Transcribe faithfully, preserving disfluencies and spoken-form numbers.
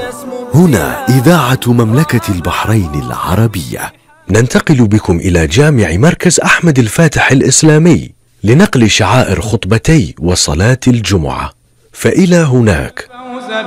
هنا إذاعة مملكة البحرين العربية. ننتقل بكم إلى جامع مركز أحمد الفاتح الإسلامي لنقل شعائر خطبتي وصلاة الجمعة، فإلى هناك.